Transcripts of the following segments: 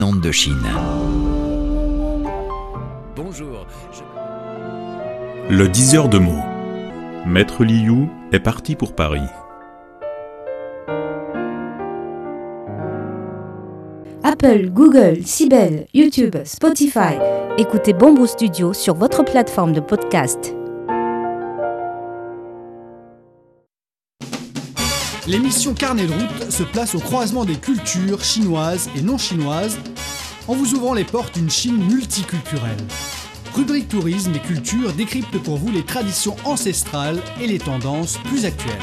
Nantes de Chine. Bonjour. Le 10 heures de mots. Maître Liu est parti pour Paris. Apple, Google, Sibel, YouTube, Spotify. Écoutez Bamboo Studio sur votre plateforme de podcast. L'émission Carnet de route se place au croisement des cultures chinoises et non chinoises en vous ouvrant les portes d'une Chine multiculturelle. Rubrique tourisme et culture décrypte pour vous les traditions ancestrales et les tendances plus actuelles.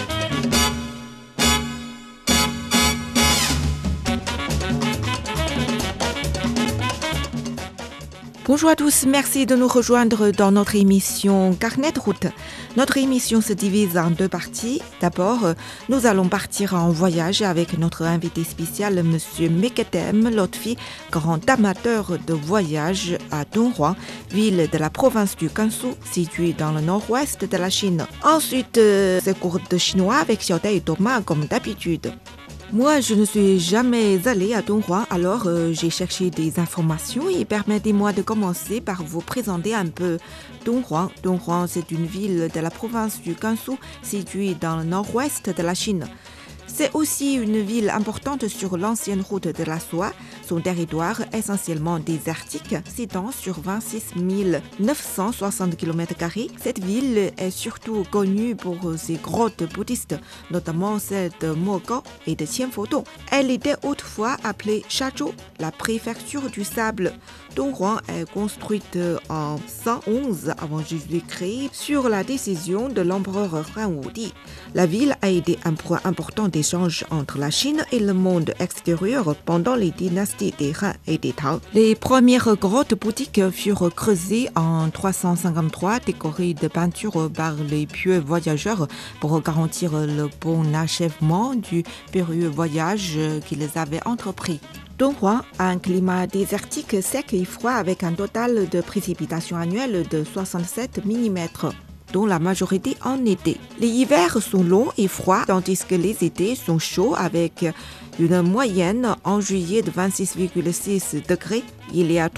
Bonjour à tous, merci de nous rejoindre dans notre émission Carnet de route. Notre émission se divise en deux parties. D'abord, nous allons partir en voyage avec notre invité spécial, Monsieur Meketem Lotfi, grand amateur de voyage à Dunhuang, ville de la province du Gansu, située dans le nord-ouest de la Chine. Ensuite, c'est cours de chinois avec Xiaodai et Thomas comme d'habitude. Moi, je ne suis jamais allée à Dunhuang, alors j'ai cherché des informations et permettez-moi de commencer par vous présenter un peu Dunhuang. Dunhuang, c'est une ville de la province du Gansu située dans le nord-ouest de la Chine. C'est aussi une ville importante sur l'ancienne route de la soie. Son territoire essentiellement désertique, s'étend sur 26 960 km². Cette ville est surtout connue pour ses grottes bouddhistes, notamment celle de Mogao et de Qianfodong. Elle était autrefois appelée Shazhou, la préfecture du sable. Dunhuang est construite en 111 avant Jésus-Christ sur la décision de l'empereur Han Wudi. La ville a été un point important d'échange entre la Chine et le monde extérieur pendant les dynasties des Han et des Tang. Les premières grottes bouddhiques furent creusées en 353, décorées de peintures par les pieux voyageurs pour garantir le bon achèvement du périlleux voyage qu'ils avaient entrepris. Dunhuang a un climat désertique sec et froid avec un total de précipitations annuelles de 67 mm, dont la majorité en été. Les hivers sont longs et froids, tandis que les étés sont chauds avec une moyenne en juillet de 26,6 degrés. Il y a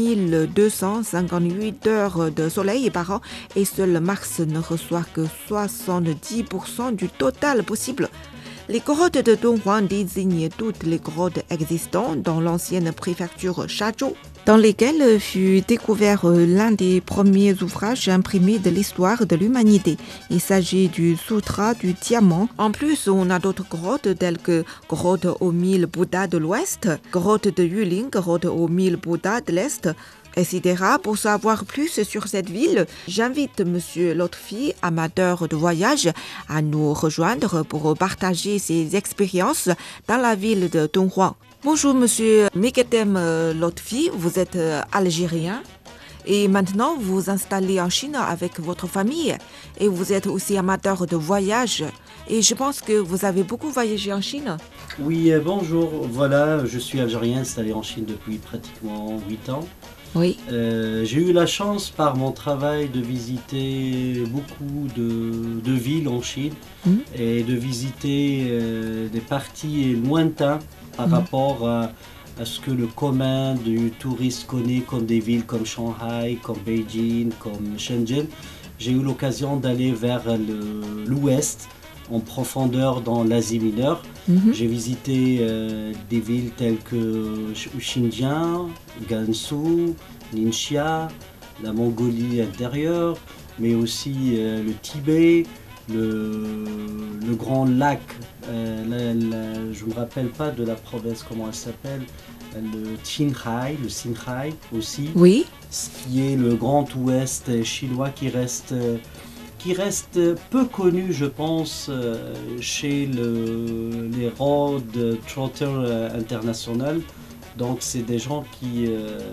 3258 heures de soleil par an et seul Mars ne reçoit que 70% du total possible. Les grottes de Dunhuang désignent toutes les grottes existantes dans l'ancienne préfecture Shazhou, dans lesquelles fut découvert l'un des premiers ouvrages imprimés de l'histoire de l'humanité. Il s'agit du Sutra du Diamant. En plus, on a d'autres grottes telles que grotte aux 1000 Bouddhas de l'Ouest, grotte de Yulin, grotte aux 1000 Bouddhas de l'Est, etc. Pour savoir plus sur cette ville, j'invite Monsieur Lotfi, amateur de voyage, à nous rejoindre pour partager ses expériences dans la ville de Dunhuang. Bonjour Monsieur Meketem Lotfi, vous êtes algérien et maintenant vous vous installez en Chine avec votre famille et vous êtes aussi amateur de voyage et je pense que vous avez beaucoup voyagé en Chine. Oui, bonjour, voilà, je suis algérien installé en Chine depuis pratiquement 8 ans. Oui. J'ai eu la chance par mon travail de visiter beaucoup de villes en Chine et de visiter des parties lointains par rapport à ce que le commun du touriste connaît comme des villes comme Shanghai, comme Beijing, comme Shenzhen. J'ai eu l'occasion d'aller vers l'ouest en profondeur dans l'Asie mineure. J'ai visité des villes telles que Xinjiang, Gansu, Ningxia, la Mongolie intérieure, mais aussi le Tibet, le grand lac, je ne me rappelle pas de la province, comment elle s'appelle, le Qinghai aussi, Oui. Ce qui est le grand ouest chinois qui reste peu connu, je pense, chez les road trotters internationaux. Donc c'est des gens qui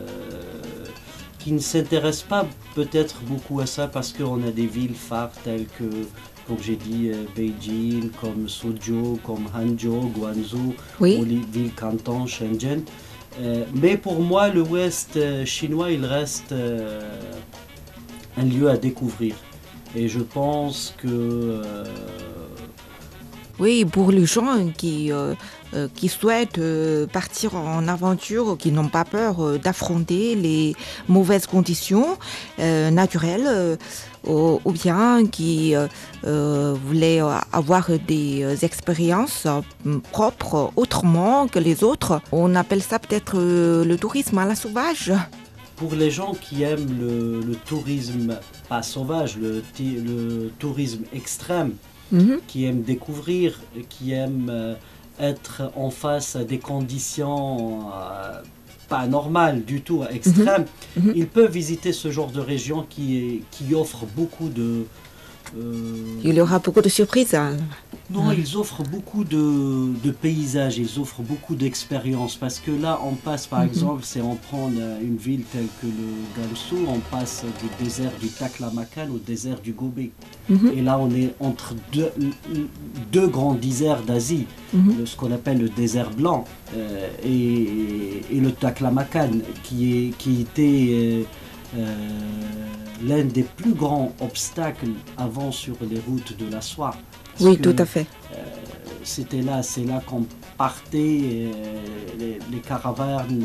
ne s'intéressent pas peut-être beaucoup à ça parce qu'on a des villes phares telles que, comme j'ai dit, Beijing, comme Suzhou, comme Hangzhou, Guangzhou, Oui. ou les villes Canton, Shenzhen. Mais pour moi, l'ouest chinois, il reste un lieu à découvrir. Et je pense que Oui, pour les gens qui souhaitent partir en aventure, qui n'ont pas peur d'affronter les mauvaises conditions naturelles, ou bien qui voulaient avoir des expériences propres autrement que les autres. On appelle ça peut-être le tourisme à la sauvage. Pour les gens qui aiment le tourisme, pas sauvage, le tourisme extrême, qui aiment découvrir, qui aiment être en face à des conditions pas normales du tout, extrêmes, ils peuvent visiter ce genre de région qui offre beaucoup de... Il y aura beaucoup de surprises. Non, ils offrent beaucoup de paysages, ils offrent beaucoup d'expériences. Parce que là, on passe, par exemple, si on prend une ville telle que le Gansu, on passe du désert du Taklamakan au désert du Gobi. Et là, on est entre deux grands déserts d'Asie, ce qu'on appelle le désert blanc et le Taklamakan, qui était... l'un des plus grands obstacles avant sur les routes de la soie. Oui, tout à fait. C'est là qu'on partait, les caravanes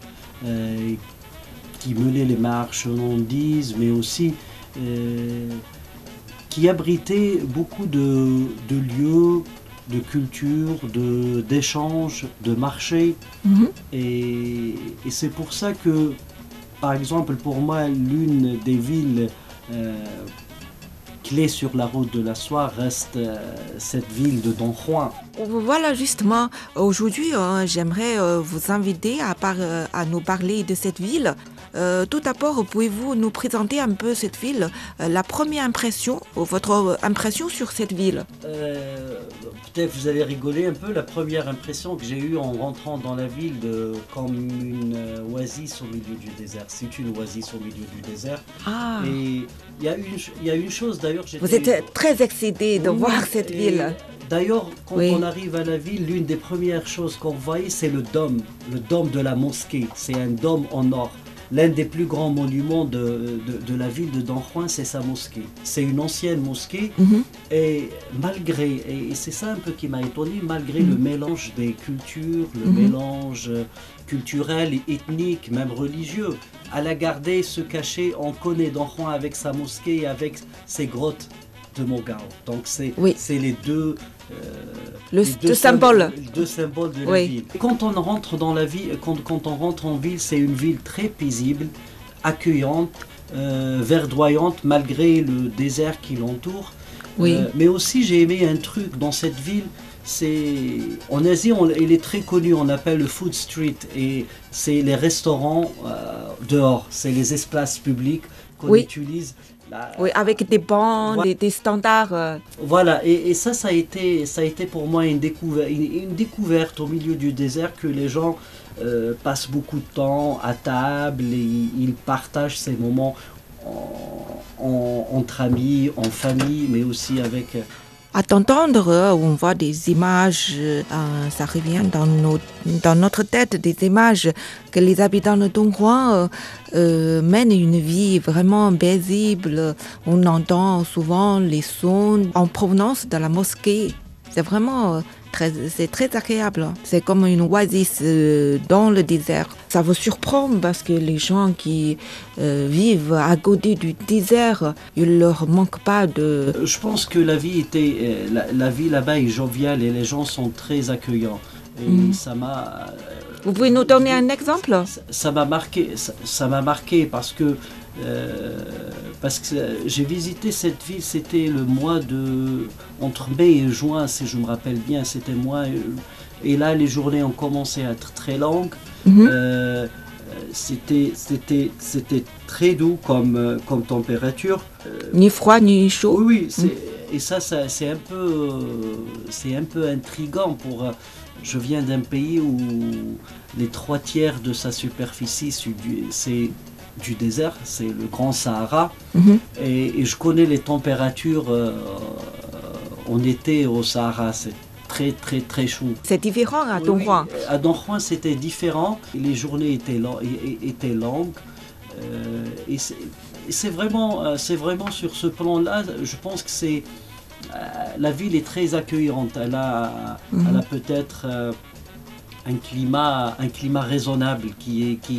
qui menaient les marchandises, mais aussi qui abritaient beaucoup de lieux, de culture, d'échanges, de marchés. Et c'est pour ça que, par exemple, pour moi, l'une des villes clés sur la route de la soie reste cette ville de Don Juan. Voilà, justement, aujourd'hui, j'aimerais vous inviter à nous parler de cette ville. Tout d'abord, pouvez-vous nous présenter un peu cette ville, la première impression, votre impression sur cette ville? Peut-être vous allez rigoler un peu, la première impression que j'ai eue en rentrant dans la ville comme une oasis au milieu du désert. C'est une oasis au milieu du désert. Ah. Et il y a une chose d'ailleurs... Vous êtes très excité de voir cette ville. D'ailleurs, quand on arrive à la ville, l'une des premières choses qu'on voyait, c'est le dôme de la mosquée. C'est un dôme en or. L'un des plus grands monuments de la ville de Don Juan, c'est sa mosquée. C'est une ancienne mosquée et c'est ça un peu qui m'a étonné, malgré le mélange des cultures, le mélange culturel et ethnique, même religieux, elle a gardé ce cachet. On connaît Don Juan avec sa mosquée et avec ses grottes de Mogao. Donc c'est les deux... deux symboles de la ville. Quand on rentre dans la ville, quand on rentre en ville, c'est une ville très paisible, accueillante, verdoyante malgré le désert qui l'entoure. Mais aussi j'ai aimé un truc dans cette ville, en Asie il est très connu, on appelle le food street, et c'est les restaurants dehors, c'est les espaces publics qu'on utilise. Oui, avec des bancs, des standards. Voilà, et ça a été pour moi une découverte au milieu du désert, que les gens passent beaucoup de temps à table et ils partagent ces moments entre amis, en famille, mais aussi avec... À t'entendre, on voit des images, ça revient dans notre tête, des images que les habitants de Don Juan mènent une vie vraiment paisible. On entend souvent les sons en provenance de la mosquée. C'est vraiment c'est très agréable. C'est comme une oasis dans le désert. Ça vous surprend parce que les gens qui vivent à côté du désert, il leur manque pas de... Je pense que la vie là-bas est joviale et les gens sont très accueillants. Et ça m'a... Vous pouvez nous donner un exemple? Ça m'a marqué parce que j'ai visité cette ville, c'était le mois entre mai et juin, si je me rappelle bien, c'était moi. Et là, les journées ont commencé à être très longues. C'était très doux comme température. Ni froid ni chaud. Oui, et ça c'est un peu intriguant pour... Je viens d'un pays où les 3/3 de sa superficie, c'est du désert, c'est le Grand Sahara. Et je connais les températures en été au Sahara, c'est très très très chaud. C'est différent à Don Juan. À Don Juan, c'était différent. Les journées étaient longues. Et c'est vraiment sur ce plan-là, je pense que la ville est très accueillante. Elle a peut-être un climat raisonnable qui